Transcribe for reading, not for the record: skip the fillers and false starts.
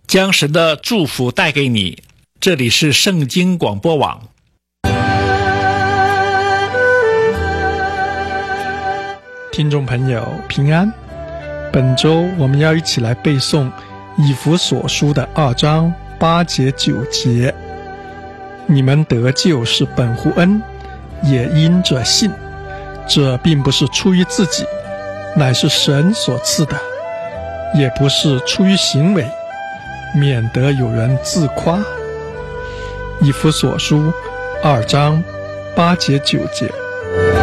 将神的祝福带给你。这里是圣经广播网。 听众朋友平安，本周我们要一起来背诵以弗所书的2章8节9节。你们得救是本乎恩，也因着信，这并不是出于自己，乃是神所赐的，也不是出于行为，免得有人自夸。以弗所书2章8节9节。